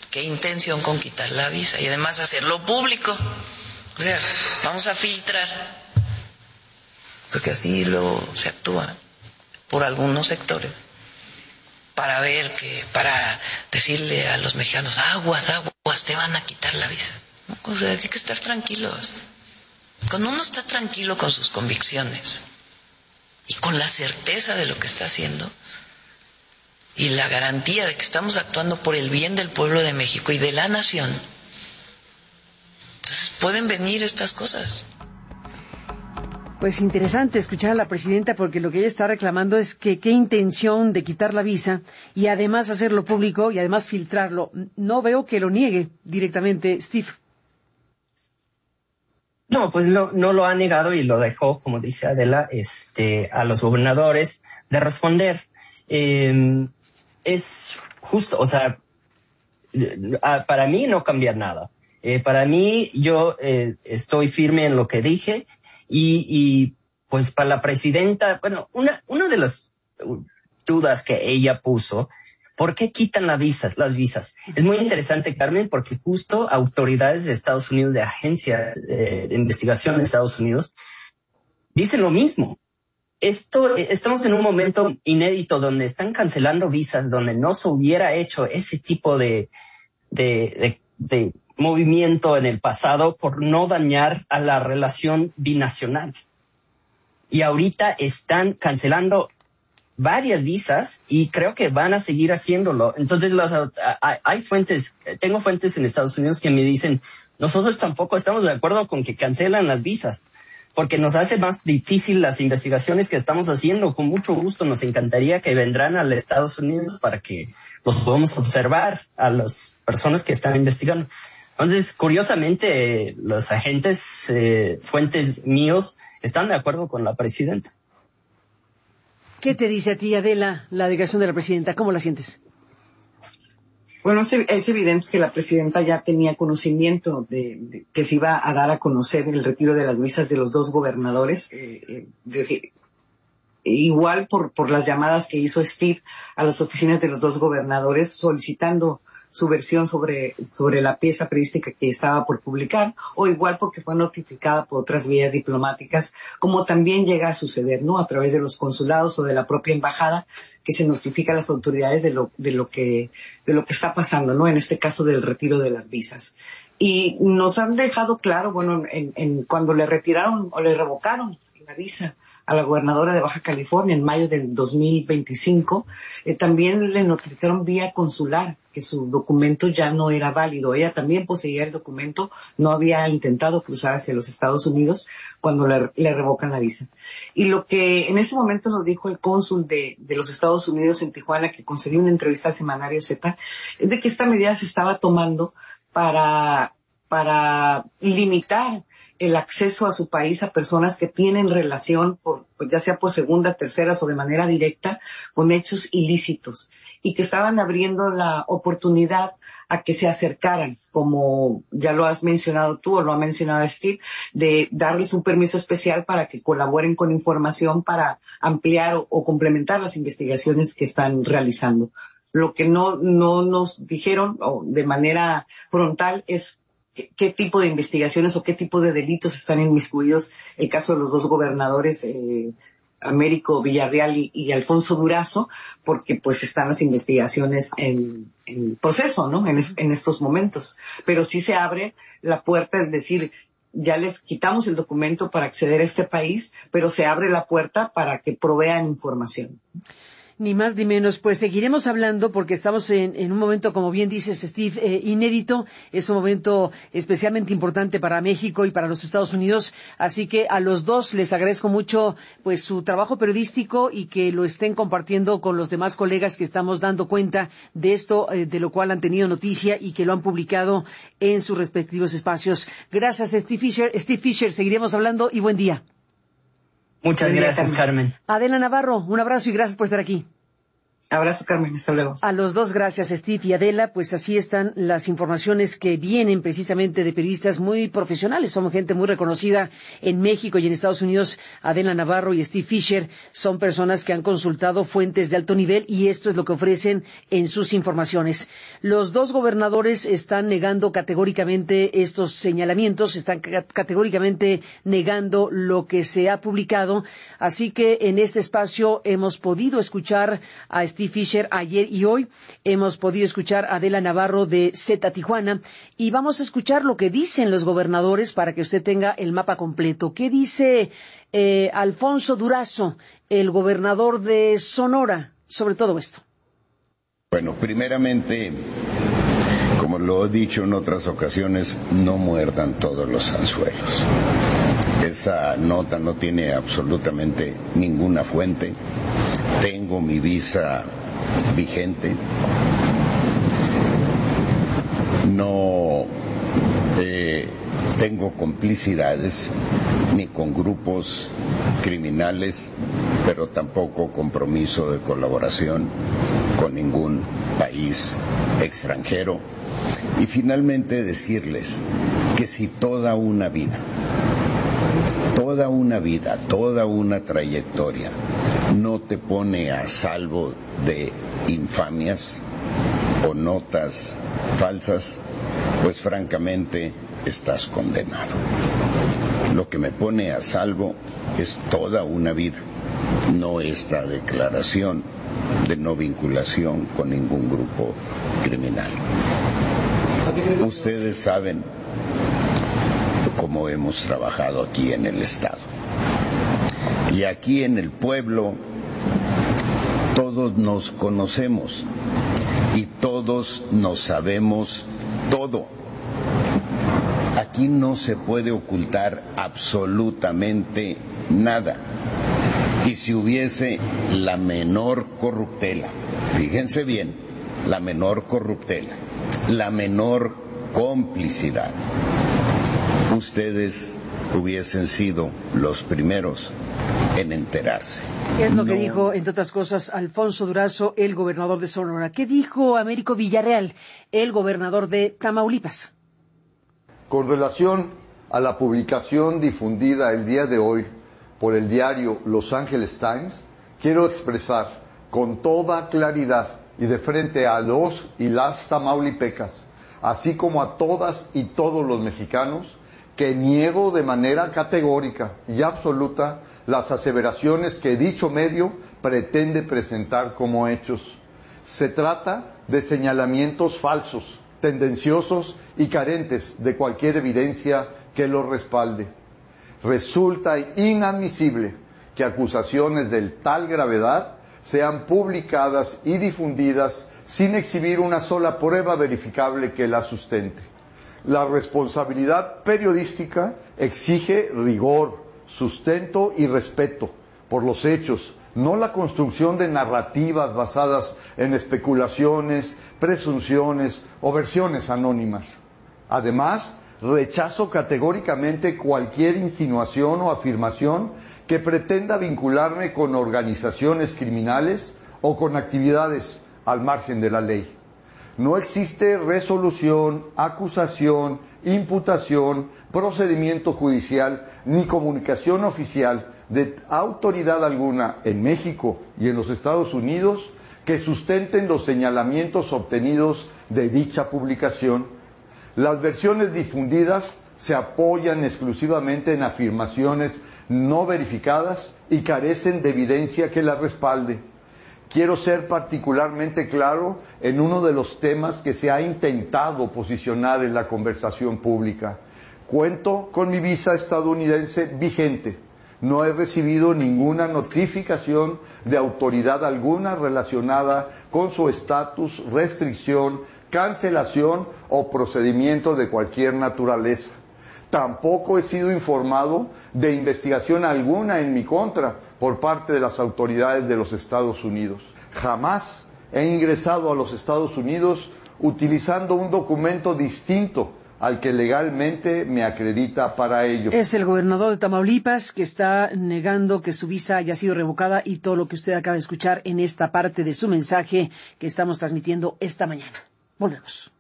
¿Qué intención con quitar la visa? Y además hacerlo público. O sea, vamos a filtrar, porque así luego se actúa por algunos sectores, para ver para decirle a los mexicanos, aguas, te van a quitar la visa. O sea, hay que estar tranquilos. Cuando uno está tranquilo con sus convicciones y con la certeza de lo que está haciendo y la garantía de que estamos actuando por el bien del pueblo de México y de la nación, entonces pueden venir estas cosas. Pues interesante escuchar a la presidenta, porque lo que ella está reclamando es que qué intención de quitar la visa y además hacerlo público y además filtrarlo. No veo que lo niegue directamente, Steve. No, pues no lo ha negado y lo dejó, como dice Adela, a los gobernadores de responder. Es justo, o sea, para mí no cambia nada. Para mí, yo estoy firme en lo que dije y pues para la presidenta, bueno, una de las dudas que ella puso, ¿por qué quitan las visas? Es muy interesante, Carmen, porque justo autoridades de Estados Unidos, de agencias de investigación de Estados Unidos, dicen lo mismo. Estamos en un momento inédito donde están cancelando visas, donde no se hubiera hecho ese tipo de movimiento en el pasado por no dañar a la relación binacional. Y ahorita están cancelando varias visas y creo que van a seguir haciéndolo. Entonces tengo fuentes en Estados Unidos que me dicen, nosotros tampoco estamos de acuerdo con que cancelan las visas, porque nos hace más difícil las investigaciones que estamos haciendo. Con mucho gusto nos encantaría que vendrán a los Estados Unidos para que los podamos observar a las personas que están investigando. Entonces, curiosamente, los agentes, fuentes míos, están de acuerdo con la presidenta. ¿Qué te dice a ti, Adela, la declaración de la presidenta? ¿Cómo la sientes? Bueno, es evidente que la presidenta ya tenía conocimiento de que se iba a dar a conocer el retiro de las visas de los dos gobernadores. Igual por las llamadas que hizo Steve a las oficinas de los dos gobernadores solicitando su versión sobre la pieza periodística que estaba por publicar, o igual porque fue notificada por otras vías diplomáticas, como también llega a suceder, ¿no? A través de los consulados o de la propia embajada, que se notifica a las autoridades de lo que está pasando, ¿no? En este caso del retiro de las visas. Y nos han dejado claro, bueno, cuando le retiraron o le revocaron la visa a la gobernadora de Baja California en mayo del 2025, también le notificaron vía consular que su documento ya no era válido. Ella también poseía el documento, no había intentado cruzar hacia los Estados Unidos cuando le revocan la visa. Y lo que en ese momento nos dijo el cónsul de los Estados Unidos en Tijuana, que concedió una entrevista al semanario Z, es de que esta medida se estaba tomando para limitar el acceso a su país a personas que tienen relación, pues ya sea por segunda, terceras o de manera directa, con hechos ilícitos, y que estaban abriendo la oportunidad a que se acercaran, como ya lo has mencionado tú o lo ha mencionado Steve, de darles un permiso especial para que colaboren con información para ampliar o complementar las investigaciones que están realizando. Lo que no nos dijeron o de manera frontal es qué tipo de investigaciones o qué tipo de delitos están inmiscuidos. El caso de los dos gobernadores, Américo Villarreal y Alfonso Durazo, porque pues están las investigaciones en proceso, ¿no? En estos momentos. Pero sí se abre la puerta, es decir, ya les quitamos el documento para acceder a este país, pero se abre la puerta para que provean información. Ni más ni menos, pues seguiremos hablando porque estamos en un momento, como bien dices, Steve, inédito. Es un momento especialmente importante para México y para los Estados Unidos. Así que a los dos les agradezco mucho pues su trabajo periodístico y que lo estén compartiendo con los demás colegas que estamos dando cuenta de esto, de lo cual han tenido noticia y que lo han publicado en sus respectivos espacios. Gracias, Steve Fisher, seguiremos hablando y buen día. Muchas gracias, Carmen. Adela Navarro, un abrazo y gracias por estar aquí. Abrazo, Carmen, hasta luego. A los dos, gracias, Steve y Adela. Pues así están las informaciones que vienen precisamente de periodistas muy profesionales. Son gente muy reconocida en México y en Estados Unidos. Adela Navarro y Steve Fisher son personas que han consultado fuentes de alto nivel y esto es lo que ofrecen en sus informaciones. Los dos gobernadores están negando categóricamente estos señalamientos, están categóricamente negando lo que se ha publicado. Así que en este espacio hemos podido escuchar a Steve Fisher ayer y hoy. Hemos podido escuchar a Adela Navarro de Z Tijuana y vamos a escuchar lo que dicen los gobernadores para que usted tenga el mapa completo. ¿Qué dice Alfonso Durazo, el gobernador de Sonora, sobre todo esto? Bueno, primeramente, como lo he dicho en otras ocasiones, no muerdan todos los anzuelos. Esa nota no tiene absolutamente ninguna fuente. Tengo mi visa vigente. No tengo complicidades ni con grupos criminales, pero tampoco compromiso de colaboración con ningún país extranjero. Y finalmente decirles que si toda una vida, toda una trayectoria no te pone a salvo de infamias o notas falsas, pues francamente estás condenado. Lo que me pone a salvo es toda una vida, no esta declaración de no vinculación con ningún grupo criminal. Ustedes saben cómo hemos trabajado aquí en el Estado. Y aquí en el pueblo todos nos conocemos y todos nos sabemos todo. Aquí no se puede ocultar absolutamente nada. Y si hubiese la menor corruptela, fíjense bien, la menor corruptela, la menor complicidad, ustedes hubiesen sido los primeros en enterarse. Es lo que dijo, entre otras cosas, Alfonso Durazo, el gobernador de Sonora. ¿Qué dijo Américo Villarreal, el gobernador de Tamaulipas? Con relación a la publicación difundida el día de hoy por el diario Los Angeles Times, quiero expresar con toda claridad y de frente a los y las tamaulipecas, así como a todas y todos los mexicanos, que niego de manera categórica y absoluta las aseveraciones que dicho medio pretende presentar como hechos. Se trata de señalamientos falsos, tendenciosos y carentes de cualquier evidencia que los respalde. Resulta inadmisible que acusaciones de tal gravedad sean publicadas y difundidas sin exhibir una sola prueba verificable que las sustente. La responsabilidad periodística exige rigor, sustento y respeto por los hechos, no la construcción de narrativas basadas en especulaciones, presunciones o versiones anónimas. Además, rechazo categóricamente cualquier insinuación o afirmación que pretenda vincularme con organizaciones criminales o con actividades al margen de la ley. No existe resolución, acusación, imputación, procedimiento judicial ni comunicación oficial de autoridad alguna en México y en los Estados Unidos que sustenten los señalamientos obtenidos de dicha publicación. Las versiones difundidas se apoyan exclusivamente en afirmaciones no verificadas y carecen de evidencia que las respalde. Quiero ser particularmente claro en uno de los temas que se ha intentado posicionar en la conversación pública. Cuento con mi visa estadounidense vigente. No he recibido ninguna notificación de autoridad alguna relacionada con su estatus, restricción, cancelación o procedimiento de cualquier naturaleza. Tampoco he sido informado de investigación alguna en mi contra por parte de las autoridades de los Estados Unidos. Jamás he ingresado a los Estados Unidos utilizando un documento distinto al que legalmente me acredita para ello. Es el gobernador de Tamaulipas que está negando que su visa haya sido revocada y todo lo que usted acaba de escuchar en esta parte de su mensaje que estamos transmitiendo esta mañana. Volvemos.